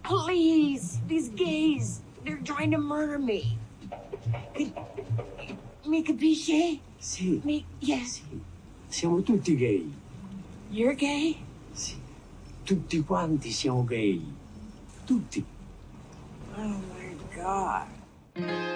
Please, these gays, they're trying to murder me. Mi capisce? Sì. Yes. Sì. Siamo tutti gay. You're gay? Sì. Tutti quanti siamo gay. Tutti. Oh my God.